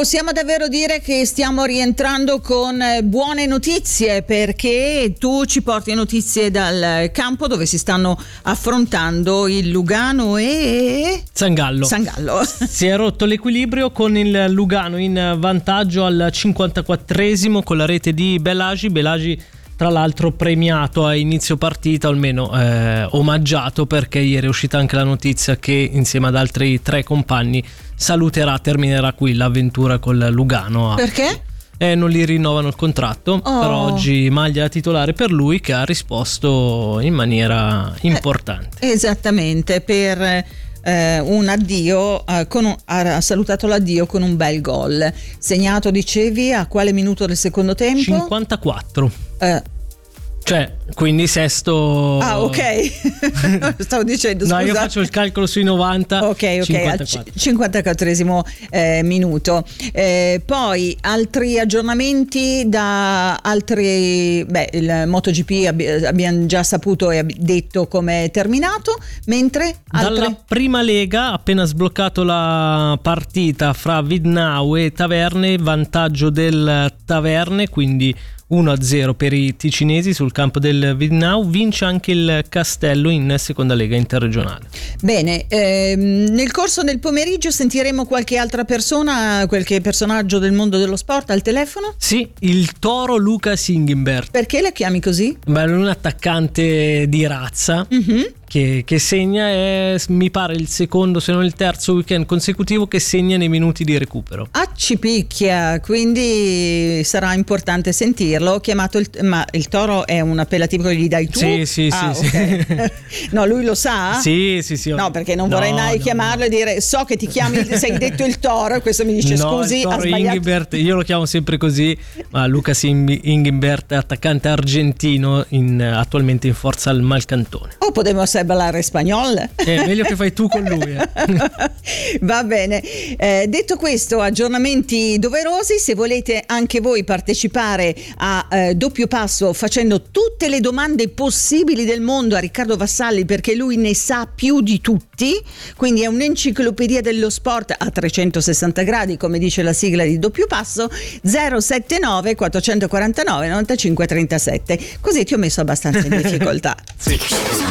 Possiamo davvero dire che stiamo rientrando con buone notizie, perché tu ci porti notizie dal campo dove si stanno affrontando il Lugano e Sangallo. Si è rotto l'equilibrio con il Lugano in vantaggio al 54esimo con la rete di Belagi, tra l'altro premiato a inizio partita, o almeno omaggiato, perché ieri è uscita anche la notizia che insieme ad altri 3 compagni terminerà qui l'avventura col Lugano. Perché? Non gli rinnovano il contratto, però oggi maglia titolare per lui, che ha risposto in maniera importante. Esattamente, per un addio, ha salutato l'addio con un bel gol. Segnato, dicevi, a quale minuto del secondo tempo? 54. Cioè, quindi sesto. Ah, ok. Stavo dicendo, scusa. No, io faccio il calcolo sui 90. Ok, 54. Al 54esimo minuto. Poi altri aggiornamenti da altri. Il MotoGP abbiamo già saputo e detto come è terminato, mentre dalla prima lega, appena sbloccato la partita fra Vidnau e Taverne, vantaggio del Taverne, quindi 1-0 per i ticinesi sul campo del Vidnau. Vince anche il Castello in seconda lega interregionale. Bene, nel corso del pomeriggio sentiremo qualche altra persona, qualche personaggio del mondo dello sport al telefono? Sì, il toro Lucas Ingenberth. Perché la chiami così? Beh, lui è un attaccante di razza. Che segna, mi pare il secondo se non il terzo weekend consecutivo che segna nei minuti di recupero. Ci picchia, quindi sarà importante sentirlo. Ho chiamato ma il toro è un appellativo che gli dai tu? Sì. Okay. No, lui lo sa? Sì. No, perché non vorrei mai chiamarlo e dire so che ti chiami, sei detto il toro, e questo mi dice scusi, il toro ha sbagliato. Ingenberth, io lo chiamo sempre così, ma Lucas Ingenberth è attaccante argentino attualmente in forza al Malcantone. Podemos parlare spagnolo? Meglio che fai tu con lui. Va bene. Detto questo, aggiornamenti doverosi. Se volete anche voi partecipare a Doppio Passo facendo tutte le domande possibili del mondo a Riccardo Vassalli, perché lui ne sa più di tutti, quindi è un'enciclopedia dello sport a 360 gradi, come dice la sigla di Doppio Passo. 079 449 95 37. Così ti ho messo abbastanza in difficoltà. Sì.